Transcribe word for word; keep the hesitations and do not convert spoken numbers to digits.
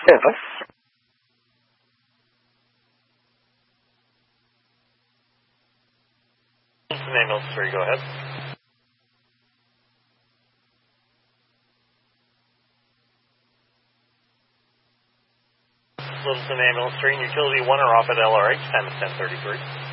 Stand by. Ambulance three, go ahead. Littleton Ambulance three and Utility one are off at L R H, time is ten thirty-three.